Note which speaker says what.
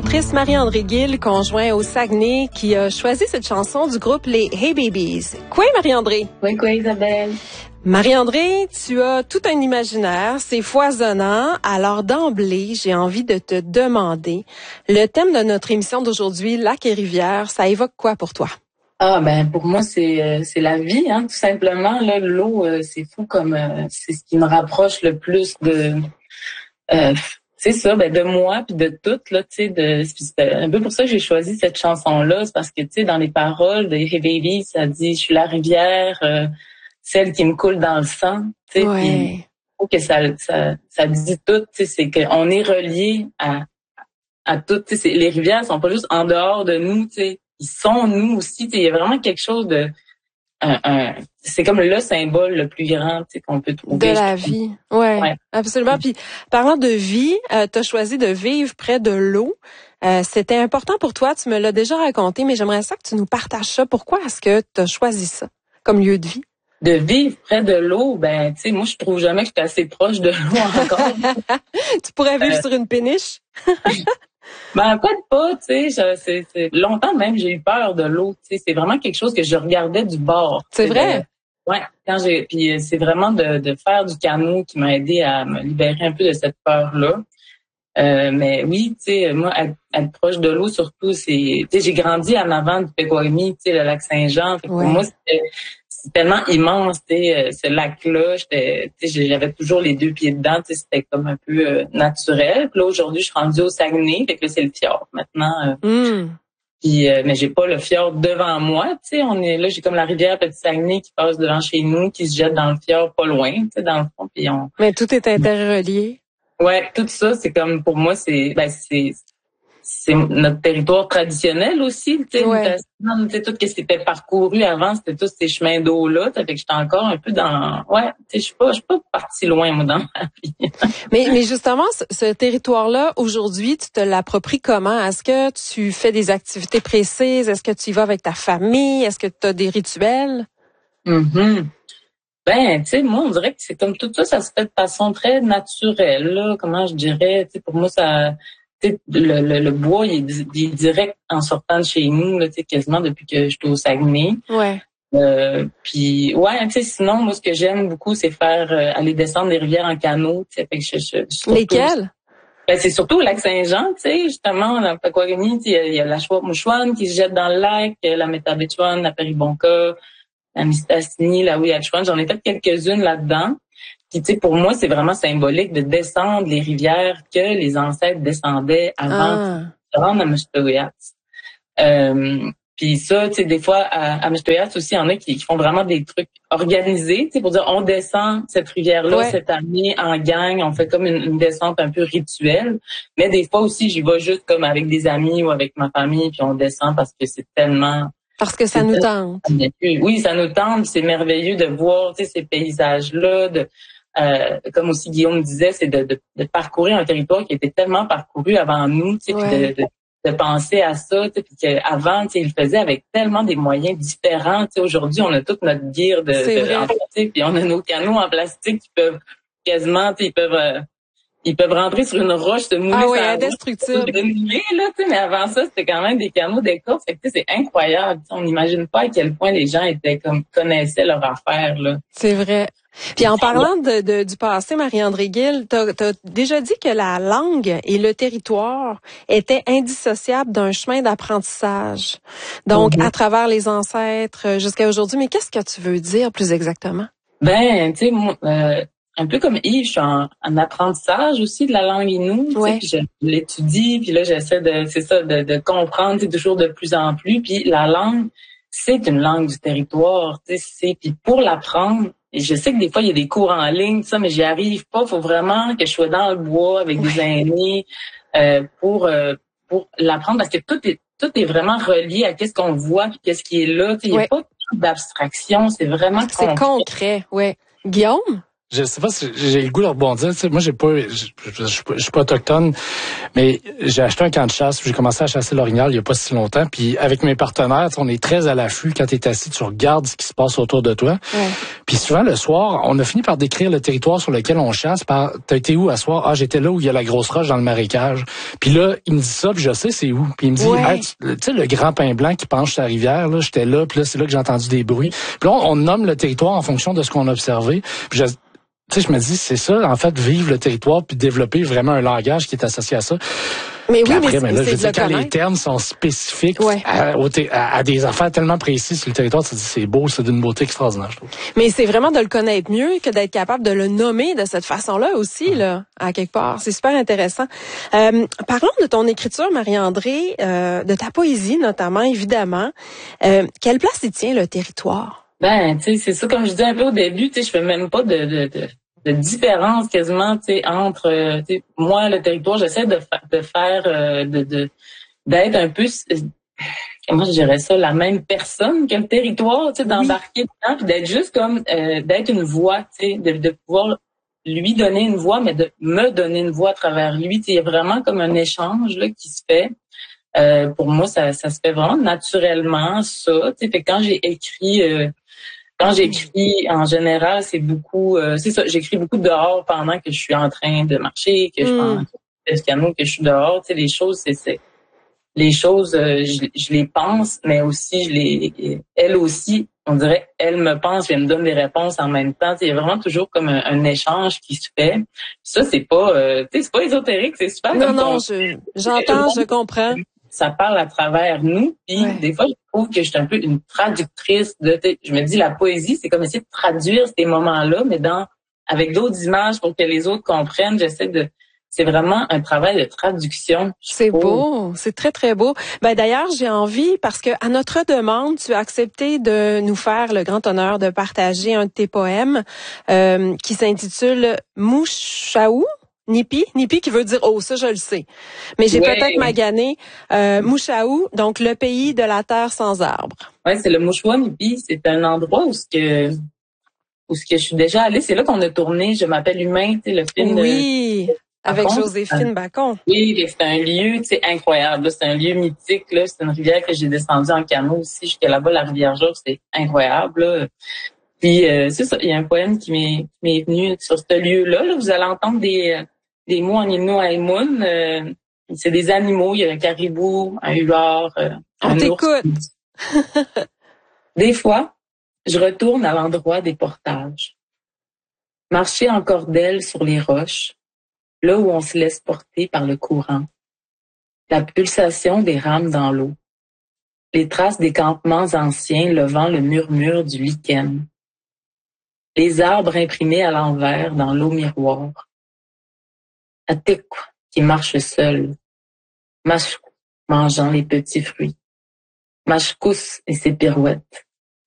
Speaker 1: l'autrice Marie-André Gill, conjoint au Saguenay, qui a choisi cette chanson du groupe Les Hey Babies. Quoi, Marie-André?
Speaker 2: Oui, quoi, Isabelle?
Speaker 1: Marie-André, tu as tout un imaginaire, c'est foisonnant. Alors d'emblée, j'ai envie de te demander, le thème de notre émission d'aujourd'hui, Lac et rivière, ça évoque quoi pour toi?
Speaker 2: Pour moi c'est la vie, hein, tout simplement. Là, l'eau, c'est fou comme c'est ce qui me rapproche le plus de c'est ça, de moi puis de tout là, tu sais, c'est un peu pour ça que j'ai choisi cette chanson là, c'est parce que tu sais dans les paroles de Hey Baby, ça dit je suis la rivière, celle qui me coule dans le sang, tu sais, puis faut que ça dit tout, tu sais, c'est qu'on est relié à tout, tu sais, les rivières sont pas juste en dehors de nous, tu sais, ils sont nous aussi, tu sais, il y a vraiment quelque chose de c'est comme le symbole le plus grand, tu sais, qu'on peut trouver.
Speaker 1: De la vie. Ouais, absolument. Puis parlant de vie, tu as choisi de vivre près de l'eau. C'était important pour toi, tu me l'as déjà raconté, mais j'aimerais ça que tu nous partages ça. Pourquoi est-ce que tu as choisi ça comme lieu de vie?
Speaker 2: De vivre près de l'eau, tu sais, moi je trouve jamais que je suis assez proche de l'eau encore.
Speaker 1: Tu pourrais vivre sur une péniche?
Speaker 2: Peut-être pas, tu sais, c'est longtemps même j'ai eu peur de l'eau, tu sais, c'est vraiment quelque chose que je regardais du bord.
Speaker 1: C'est vrai?
Speaker 2: Puis c'est vraiment de faire du canot qui m'a aidé à me libérer un peu de cette peur-là. Mais oui, tu sais, moi être proche de l'eau surtout, c'est, tu sais, j'ai grandi en avant du Pequawami, tu sais, le lac Saint-Jean. Pour moi c'est tellement immense, tu sais, ce lac-là, j'avais toujours les deux pieds dedans, tu sais, c'était comme un peu naturel. Puis là aujourd'hui, je suis rendue au Saguenay, fait que là, c'est le fjord maintenant. Puis mais j'ai pas le fjord devant moi, tu sais, on est là, j'ai comme la rivière Petit Saguenay qui passe devant chez nous, qui se jette dans le fjord pas loin, tu sais, dans le fond. Puis
Speaker 1: Mais tout est interrelié.
Speaker 2: Ouais, tout ça, c'est comme pour moi, c'est notre territoire traditionnel aussi, tu sais, tout ce qui était parcouru avant, c'était tous ces chemins d'eau là, fait que j'étais encore un peu dans, tu sais, je suis pas partie loin moi dans ma vie.
Speaker 1: mais justement, ce territoire-là, aujourd'hui, tu te l'appropries comment? Est-ce que tu fais des activités précises? Est-ce que tu y vas avec ta famille? Est-ce que tu as des rituels?
Speaker 2: Tu sais, moi, on dirait que c'est comme tout ça, ça se fait de façon très naturelle, là. Comment je dirais, tu sais, pour moi, ça, tu sais, le bois, il est direct en sortant de chez nous, là, tu sais, quasiment depuis que je suis au Saguenay. Puis, tu sais, sinon, moi, ce que j'aime beaucoup, c'est faire, aller descendre des rivières en canot, tu sais, fait que je
Speaker 1: Lesquelles?
Speaker 2: C'est surtout le lac Saint-Jean, tu sais, justement, dans le Pequawami, il y a la Chouette-Mouchouane qui se jette dans le lac, la Métabetchouane, la Péribonka, la Mistassini, la Ouiachiouane, j'en ai fait quelques-unes là-dedans. Puis tu sais, pour moi, c'est vraiment symbolique de descendre les rivières que les ancêtres descendaient avant de se rendre à Mustoyat. Puis ça, tu sais, des fois, à Mustoyat aussi, il y en a qui font vraiment des trucs organisés, tu sais, pour dire, on descend cette rivière-là cette année en gang, on fait comme une descente un peu rituelle. Mais des fois aussi, j'y vais juste comme avec des amis ou avec ma famille, puis on descend parce que c'est tellement...
Speaker 1: Parce que ça nous tente.
Speaker 2: Oui, ça nous tente. C'est merveilleux de voir, tu sais, ces paysages-là. Comme aussi Guillaume disait, c'est de parcourir un territoire qui était tellement parcouru avant nous, tu sais, puis de penser à ça, tu sais, puis qu'avant, tu sais, ils le faisaient avec tellement des moyens différents. Tu sais, aujourd'hui, on a toute notre gear en plastique, puis on a nos canaux en plastique qui peuvent quasiment, tu sais, ils peuvent rentrer sur une roche, se mouler
Speaker 1: indestructible.
Speaker 2: Là, mais avant ça, c'était quand même des canaux d'écorce. C'est incroyable. On n'imagine pas à quel point les gens connaissaient leur affaire, là.
Speaker 1: C'est vrai. Puis en parlant du passé, Marie-André Gill, t'as déjà dit que la langue et le territoire étaient indissociables d'un chemin d'apprentissage. Donc, à travers les ancêtres jusqu'à aujourd'hui. Mais qu'est-ce que tu veux dire plus exactement?
Speaker 2: Tu sais, moi, un peu comme Yves, je suis en apprentissage aussi de la langue Innu, puis je l'étudie, puis là j'essaie de comprendre, toujours de plus en plus. Puis la langue, c'est une langue du territoire, puis pour l'apprendre, et je sais que des fois il y a des cours en ligne, ça, mais j'y arrive pas. Faut vraiment que je sois dans le bois avec des aînés pour l'apprendre, parce que tout est vraiment relié à qu'est-ce qu'on voit, puis qu'est-ce qui est là. Il y a pas d'abstraction, c'est vraiment
Speaker 1: c'est concret. Guillaume?
Speaker 3: Je sais pas si j'ai le goût de rebondir. Tu sais, moi, je suis pas autochtone, mais j'ai acheté un camp de chasse. J'ai commencé à chasser l'orignal il y a pas si longtemps. Puis avec mes partenaires, on est très à l'affût. Quand tu es assis, tu regardes ce qui se passe autour de toi. Ouais. Puis souvent, le soir, on a fini par décrire le territoire sur lequel on chasse. T'as été où à soir? Ah, j'étais là où il y a la grosse roche dans le marécage. Puis là, il me dit ça, puis je sais c'est où. Puis il me dit, hey, tu sais, le grand pin blanc qui penche sur la rivière, là, j'étais là, puis là, c'est là que j'ai entendu des bruits. Puis là, on nomme le territoire en fonction de ce qu'on a observé. Puis tu sais, je me dis, c'est ça, en fait, vivre le territoire puis développer vraiment un langage qui est associé à ça.
Speaker 1: Mais
Speaker 3: puis
Speaker 1: oui,
Speaker 3: après,
Speaker 1: mais
Speaker 3: là, je veux dire, quand
Speaker 1: connaître.
Speaker 3: les termes sont spécifiques à des affaires tellement précises sur le territoire, tu te dis, c'est beau, c'est d'une beauté extraordinaire, je trouve.
Speaker 1: Mais c'est vraiment de le connaître mieux que d'être capable de le nommer de cette façon-là aussi, là, à quelque part. C'est super intéressant. Parlons de ton écriture, Marie-André, de ta poésie notamment, évidemment. Quelle place y tient le territoire?
Speaker 2: Ben, tu sais, c'est ça, comme je disais un peu au début, tu sais, je fais même pas de différence quasiment, tu sais, entre, tu sais, moi, le territoire, j'essaie d'être un peu, comment je dirais ça, la même personne que le territoire, tu sais, d'embarquer dedans, puis d'être juste comme, d'être une voix, tu sais, de pouvoir lui donner une voix, mais de me donner une voix à travers lui, tu sais, il y a vraiment comme un échange, là, qui se fait. Pour moi, ça se fait vraiment naturellement, ça, tu sais, fait que quand j'écris, en général, c'est beaucoup, c'est ça, j'écris beaucoup dehors pendant que je suis en train de marcher, que je fais du canot, que je suis dehors, tu sais, les choses, je les pense, mais aussi, elle aussi, on dirait, elle me pense, et elle me donne des réponses en même temps, tu sais, il y a vraiment toujours comme un échange qui se fait. Ça, c'est pas, tu sais, c'est pas ésotérique, c'est super.
Speaker 1: Non, j'entends, je comprends.
Speaker 2: Ça parle à travers nous, puis des fois je trouve que je suis un peu une traductrice je me dis la poésie c'est comme essayer de traduire ces moments-là mais avec d'autres images pour que les autres comprennent, c'est vraiment un travail de traduction.
Speaker 1: C'est beau, c'est très très beau. Ben d'ailleurs, j'ai envie parce que à notre demande, tu as accepté de nous faire le grand honneur de partager un de tes poèmes qui s'intitule Mouchaou. Nipi qui veut dire oh, ça je le sais. Mais j'ai peut-être magané Mouchaou, donc le pays de la terre sans arbres.
Speaker 2: Ouais, c'est le Mouchoua Nipi, c'est un endroit où je suis déjà allée, c'est là qu'on a tourné Je m'appelle humain, tu sais le film
Speaker 1: avec Joséphine Bacon.
Speaker 2: Oui, c'est un lieu, tu sais, incroyable, là, c'est un lieu mythique là, c'est une rivière que j'ai descendue en canot aussi jusqu'à là-bas la rivière Georges, c'est incroyable là. Puis c'est ça, il y a un poème qui m'est venu sur ce lieu-là. Là, vous allez entendre des mots en Innu-Aïmoun. C'est des animaux. Il y a un caribou, un huard,
Speaker 1: un ours. On t'écoute.
Speaker 2: Des fois, je retourne à l'endroit des portages. Marcher en cordelle sur les roches, là où on se laisse porter par le courant. La pulsation des rames dans l'eau. Les traces des campements anciens levant le murmure du lichen. Les arbres imprimés à l'envers dans l'eau miroir. Ateku qui marche seul. Mashkou mangeant les petits fruits. Mashkous et ses pirouettes.